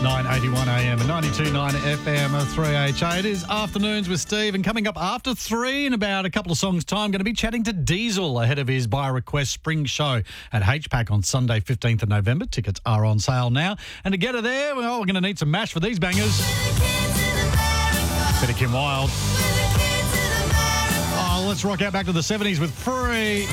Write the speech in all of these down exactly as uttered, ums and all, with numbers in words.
nine eighty-one A M and ninety-two point nine F M of three H A. It is Afternoons with Steve, and coming up after three in about a couple of songs' time, going to be chatting to Diesel ahead of his By Request Spring Show at H PAC on Sunday, fifteenth of November. Tickets are on sale now. And to get her there, well, we're going to need some mash for these bangers. Bit of Kim Wilde. Oh, let's rock out back to the seventies with Free.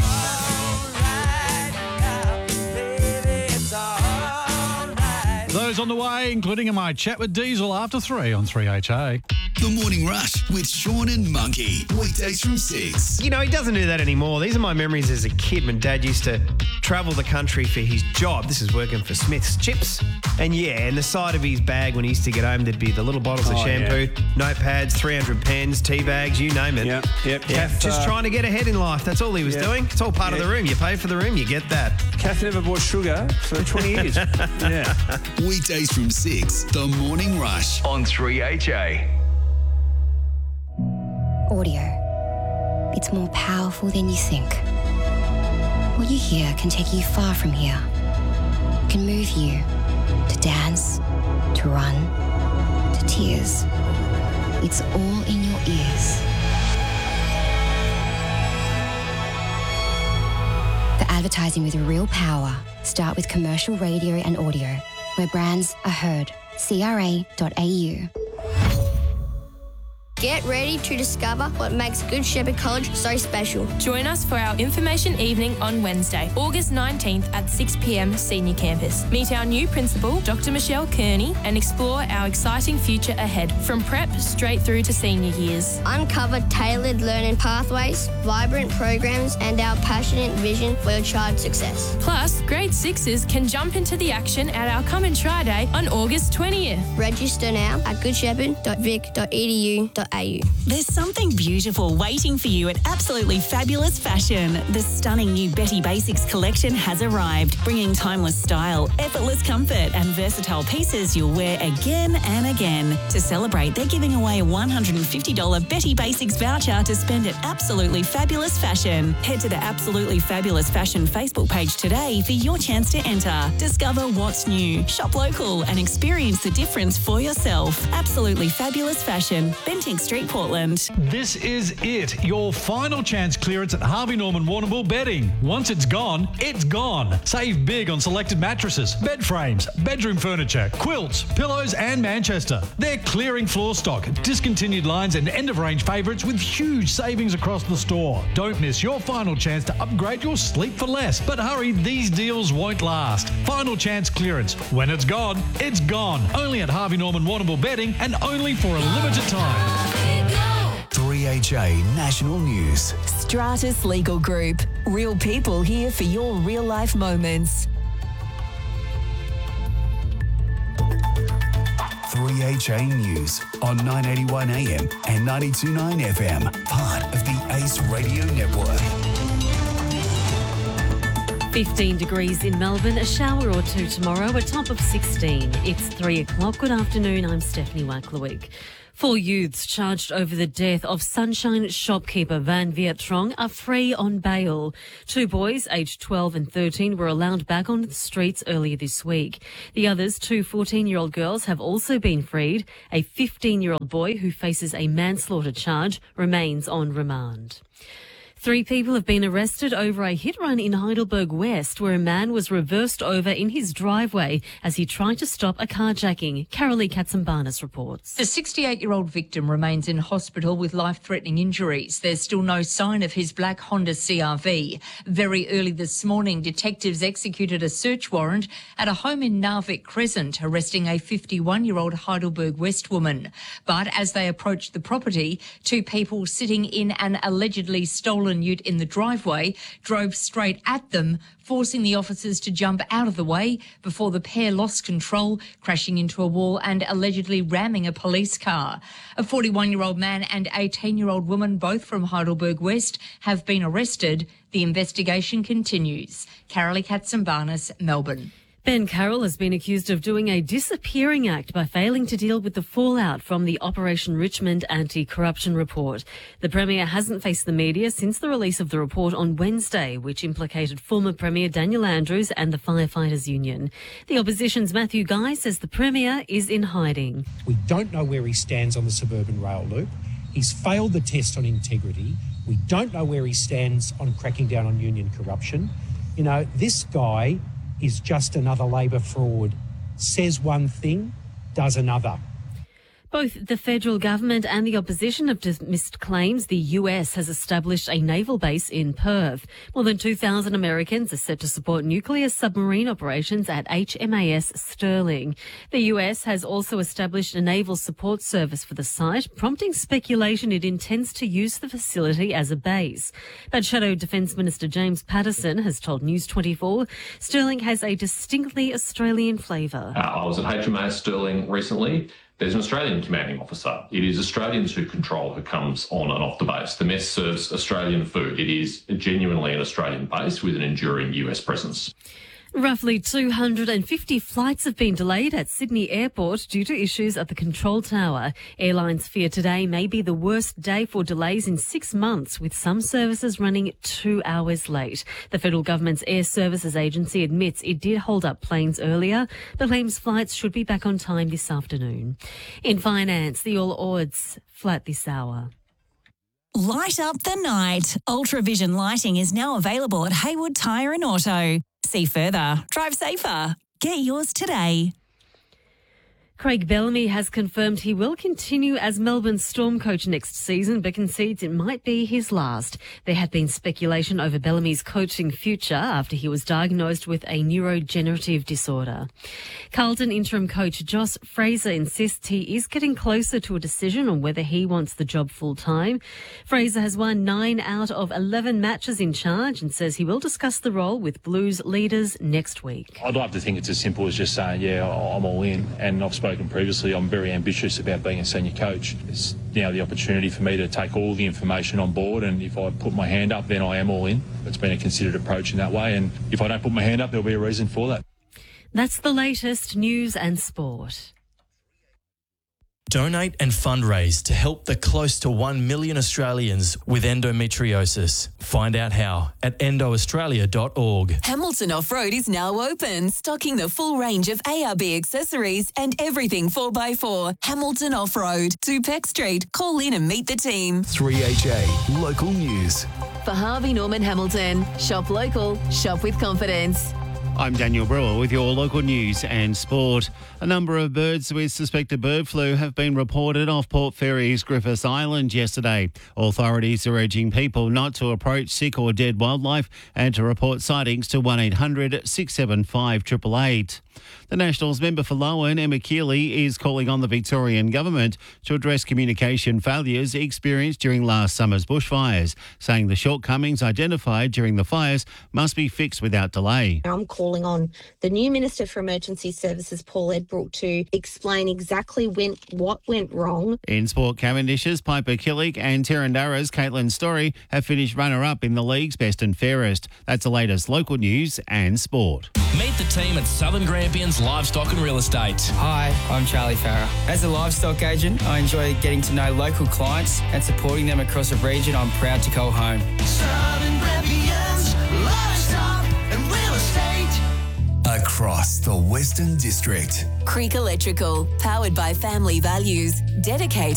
Those on the way, including my chat with Diesel after three on three H A. The Morning Rush with Sean and Monkey. Weekdays from six. You know, he doesn't do that anymore. These are my memories as a kid when Dad used to travel the country for his job. This is working for Smith's Chips. And yeah, and the side of his bag when he used to get home, there'd be the little bottles of Oh, shampoo, notepads, three hundred pens, tea bags, you name it. Yep, yep. Yeah, Kath, just uh, trying to get ahead in life. That's all he was yeah. doing. It's all part Yeah. of the room. You pay for the room, you get that. Kath never bought sugar for twenty years. Yeah. Weekdays from six. The Morning Rush on three H A. Audio. It's more powerful than you think. What you hear can take you far from here. It can move you to dance, to run, to tears. It's all in your ears. For advertising with real power, start with commercial radio and audio, where brands are heard. C R A dot A U. Get ready to discover what makes Good Shepherd College so special. Join us for our information evening on Wednesday, August nineteenth at six p m Senior Campus. Meet our new principal, Doctor Michelle Kearney, and explore our exciting future ahead, from prep straight through to senior years. Uncover tailored learning pathways, vibrant programs, and our passionate vision for your child's success. Plus, grade sixes can jump into the action at our Come and Try Day on August twentieth. Register now at good shepherd dot vic dot e d u dot a u. There's something beautiful waiting for you at Absolutely Fabulous Fashion. The stunning new Betty Basics collection has arrived, bringing timeless style, effortless comfort and versatile pieces you'll wear again and again. To celebrate, they're giving away a one hundred fifty dollars Betty Basics voucher to spend at Absolutely Fabulous Fashion. Head to the Absolutely Fabulous Fashion Facebook page today for your chance to enter. Discover what's new, shop local and experience the difference for yourself. Absolutely Fabulous Fashion, Bentinck Street, Portland. This is it, your final chance clearance at Harvey Norman Warrnambool Bedding. Once it's gone, it's gone. Save big on selected mattresses, bed frames, bedroom furniture, quilts, pillows and Manchester. They're clearing floor stock, discontinued lines and end-of-range favourites with huge savings across the store. Don't miss your final chance to upgrade your sleep for less. But hurry, these deals won't last. Final chance clearance. When it's gone, it's gone. Only at Harvey Norman Warrnambool Bedding and only for a limited time. three H A National News. Stratus Legal Group. Real people here for your real-life moments. three H A News on nine eighty-one A M and ninety-two point nine F M. Part of the Ace Radio Network. fifteen degrees in Melbourne, a shower or two tomorrow, a top of sixteen. It's three o'clock. Good afternoon, I'm Stephanie Waklawik. Four youths charged over the death of Sunshine shopkeeper Van Viet Trong are free on bail. Two boys, aged twelve and thirteen, were allowed back on the streets earlier this week. The others, two fourteen-year-old girls, have also been freed. A fifteen-year-old boy who faces a manslaughter charge remains on remand. Three people have been arrested over a hit-run in Heidelberg West, where a man was reversed over in his driveway as he tried to stop a carjacking. Carolee Katsambanis reports. The sixty-eight-year-old victim remains in hospital with life-threatening injuries. There's still no sign of his black Honda C R V. Very early this morning, detectives executed a search warrant at a home in Narvik Crescent, arresting a fifty-one-year-old Heidelberg West woman. But as they approached the property, two people sitting in an allegedly stolen ute in the driveway drove straight at them, forcing the officers to jump out of the way before the pair lost control, crashing into a wall and allegedly ramming a police car. A forty-one-year-old man and eighteen-year-old woman, both from Heidelberg West, have been arrested. The investigation continues. Carolee Katsambanis, Melbourne. Ben Carroll has been accused of doing a disappearing act by failing to deal with the fallout from the Operation Richmond anti-corruption report. The Premier hasn't faced the media since the release of the report on Wednesday, which implicated former Premier Daniel Andrews and the Firefighters Union. The Opposition's Matthew Guy says the Premier is in hiding. We don't know where he stands on the suburban rail loop. He's failed the test on integrity. We don't know where he stands on cracking down on union corruption. You know, this guy is just another Labor fraud. Says one thing, does another. Both the federal government and the opposition have dismissed claims the U S has established a naval base in Perth. More than two thousand Americans are set to support nuclear submarine operations at H M A S Sterling. The U S has also established a naval support service for the site, prompting speculation it intends to use the facility as a base. But Shadow Defence Minister James Patterson has told News twenty-four Sterling has a distinctly Australian flavour. Uh, I was at H M A S Sterling recently. There's an Australian commanding officer. It is Australians who control who comes on and off the base. The mess serves Australian food. It is genuinely an Australian base with an enduring U S presence. Roughly two hundred fifty flights have been delayed at Sydney Airport due to issues at the control tower. Airlines fear today may be the worst day for delays in six months, with some services running two hours late. The federal government's Air Services Agency admits it did hold up planes earlier, but claims flights should be back on time this afternoon. In finance, the All Ords flat this hour. Light up the night. Ultravision lighting is now available at Haywood Tyre and Auto. See further. Drive safer. Get yours today. Craig Bellamy has confirmed he will continue as Melbourne's Storm coach next season, but concedes it might be his last. There had been speculation over Bellamy's coaching future after he was diagnosed with a neurodegenerative disorder. Carlton interim coach Josh Fraser insists he is getting closer to a decision on whether he wants the job full-time. Fraser has won nine out of eleven matches in charge and says he will discuss the role with Blues leaders next week. I'd like to think it's as simple as just saying, yeah, I'm all in, and I've spoken previously, I'm very ambitious about being a senior coach. It's now the opportunity for me to take all the information on board, and if I put my hand up, then I am all in. It's been a considered approach in that way, and if I don't put my hand up, there'll be a reason for that. That's the latest news and sport. Donate and fundraise to help the close to one million Australians with endometriosis. Find out how at endo australia dot org. Hamilton Off-Road is now open, stocking the full range of A R B accessories and everything four by four. Hamilton Off-Road, two Peck Street. Call in and meet the team. three H A Local News. For Harvey Norman Hamilton, shop local, shop with confidence. I'm Daniel Brewer with your local news and sport. A number of birds with suspected bird flu have been reported off Port Fairy's Griffiths Island yesterday. Authorities are urging people not to approach sick or dead wildlife and to report sightings to one eight hundred six seven five eight eight eight. The Nationals member for Lowan, Emma Keeley, is calling on the Victorian Government to address communication failures experienced during last summer's bushfires, saying the shortcomings identified during the fires must be fixed without delay. I'm calling on the new Minister for Emergency Services, Paul Edbrook, to explain exactly when what went wrong. In sport, Cavendish's Piper Killick and Tarandara's Caitlin Story have finished runner-up in the league's best and fairest. That's the latest local news and sport. Meet the team at Southern Grampians Livestock and Real Estate. Hi, I'm Charlie Farrer. As a livestock agent, I enjoy getting to know local clients and supporting them across a region I'm proud to call home. Southern Grampians Livestock and Real Estate. Across the Western District. Creek Electrical, powered by family values, dedicated